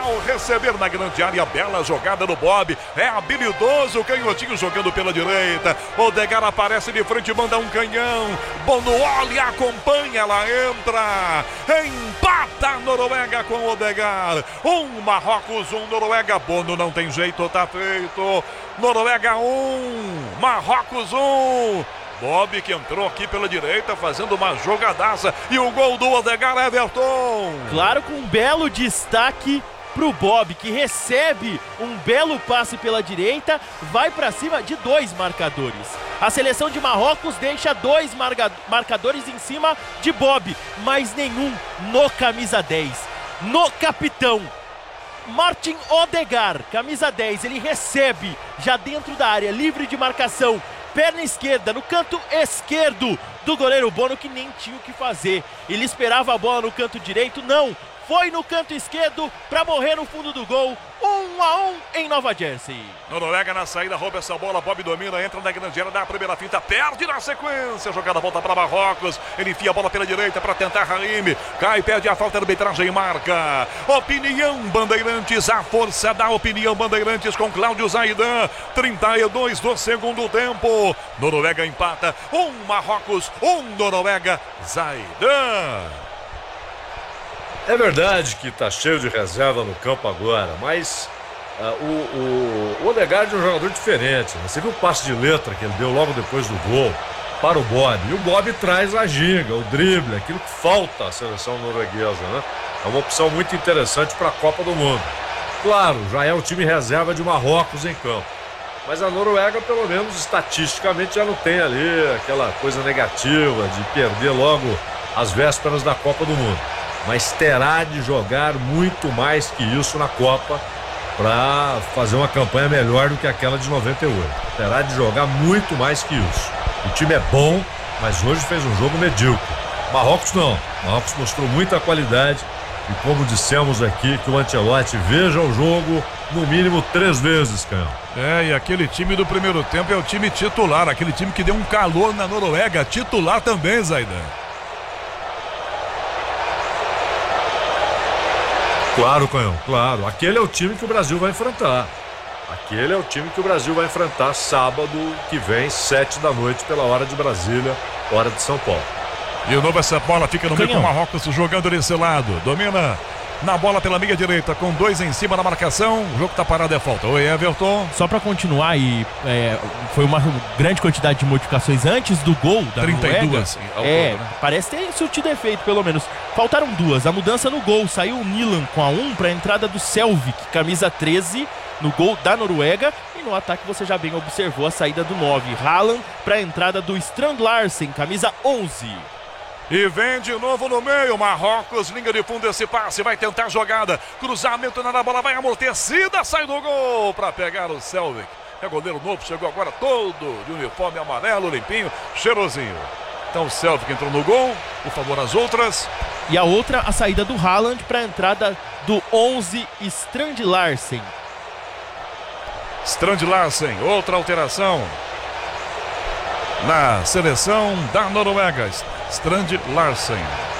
ao receber na grande área, bela jogada do Bob, é habilidoso, canhotinho jogando pela direita, Odegaard aparece de frente, manda um canhão, Bono olha, acompanha, ela entra, empata a Noruega com o Odegaard, Marrocos, Noruega, Bono não tem jeito, tá feito, Noruega Marrocos 1. Bob que entrou aqui pela direita fazendo uma jogadaça e o gol do Odegaard, Everton. Claro, com um belo destaque pro Bob, que recebe um belo passe pela direita, vai para cima de 2 marcadores. A seleção de Marrocos deixa 2 marcadores em cima de Bob, mas nenhum no camisa 10, no capitão. Martin Odegaard, camisa 10, ele recebe já dentro da área, livre de marcação, perna esquerda, no canto esquerdo do goleiro Bono, que nem tinha o que fazer. Ele esperava a bola no canto direito, não. Foi no canto esquerdo para morrer no fundo do gol. 1-1 em Nova Jersey. Noruega na saída, rouba essa bola, Bob domina, entra na grande área, dá a primeira finta, perde na sequência, jogada volta para Marrocos, ele enfia a bola pela direita para tentar Raime, cai, perde a falta, arbitragem marca. Opinião Bandeirantes, a força da opinião Bandeirantes com Cláudio Zaidan, 32 do segundo tempo. Noruega empata, Marrocos, Noruega, Zaidan. É verdade que tá cheio de reserva no campo agora, mas o Odegaard é um jogador diferente, né? Você viu o passe de letra que ele deu logo depois do gol para o Bob, e o Bob traz a ginga, o drible, aquilo que falta à seleção norueguesa, né? É uma opção muito interessante para a Copa do Mundo. Claro, já é o time reserva de Marrocos em campo, mas a Noruega, pelo menos estatisticamente, já não tem ali aquela coisa negativa de perder logo às vésperas da Copa do Mundo. Mas terá de jogar muito mais que isso na Copa para fazer uma campanha melhor do que aquela de 98. Terá de jogar muito mais que isso. O time é bom, mas hoje fez um jogo medíocre. Marrocos não. Marrocos mostrou muita qualidade e, como dissemos aqui, que o Ancelotti veja o jogo no mínimo 3 vezes, Canhão. E aquele time do primeiro tempo é o time titular, aquele time que deu um calor na Noruega, titular também, Zaidan. Claro, Canhão, claro. Aquele é o time que o Brasil vai enfrentar. Aquele é o time que o Brasil vai enfrentar sábado que vem, 7 da noite, pela hora de Brasília, hora de São Paulo. E o novo, essa bola fica no meio com o Marrocos jogando desse lado. Domina na bola pela meia direita, com 2 em cima da marcação. O jogo tá parado, é falta. Oi, Everton. Só pra continuar, foi uma grande quantidade de modificações antes do gol da 32 Noruega. Parece ter surtido efeito, pelo menos. Faltaram 2. A mudança no gol. Saiu o Milan com a 1 pra entrada do Selvik, camisa 13, no gol da Noruega. E no ataque você já bem observou a saída do 9. Haaland pra entrada do Strand Larsen, camisa 11. E vem de novo no meio, Marrocos, linha de fundo, esse passe, vai tentar a jogada, cruzamento na bola, vai amortecida, sai do gol para pegar o Selvik. É goleiro novo, chegou agora todo de uniforme amarelo, limpinho, cheirosinho. Então o Selvik entrou no gol, por favor as outras. E a outra, a saída do Haaland para a entrada do 11, Strand Larsen. Strand Larsen, outra alteração na seleção da Noruega. Strand Larsen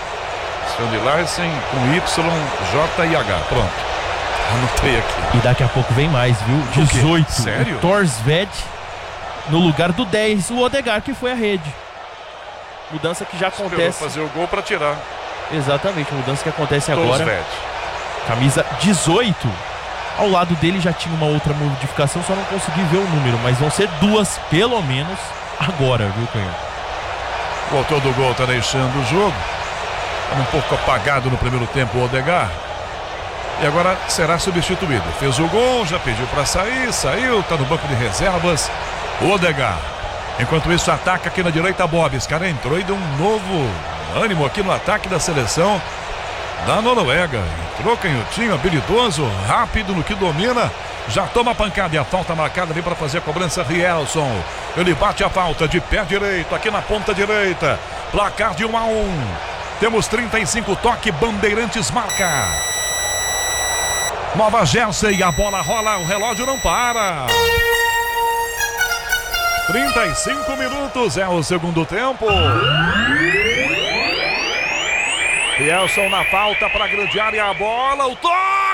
com Y, J e H. Pronto, anotei aqui. E daqui a pouco vem mais, viu? 18. Sério? O Thorsved no lugar do 10, o Odegaard, que foi à rede. Mudança que já acontece. Esperou fazer o gol para tirar. Exatamente, mudança que acontece agora. Thorsved. Camisa 18. Ao lado dele já tinha uma outra modificação, só não consegui ver o número, mas vão ser 2 pelo menos agora, viu, Canhão? O autor do gol está deixando o jogo. Está um pouco apagado no primeiro tempo o Odegaard. E agora será substituído. Fez o gol, já pediu para sair, saiu, está no banco de reservas. O Odegaard. Enquanto isso, ataca aqui na direita Bob. Esse cara entrou e deu um novo ânimo aqui no ataque da seleção da Noruega. Entrou canhotinho, habilidoso, rápido no que domina. Já toma a pancada e a falta marcada ali para fazer a cobrança. Rielson, ele bate a falta de pé direito aqui na ponta direita. Placar de 1-1. Temos 35, toque, Bandeirantes marca. Nova Jersey, a bola rola, o relógio não para. 35 minutos é o segundo tempo. Rielson na falta para a grande área, a bola, o toque.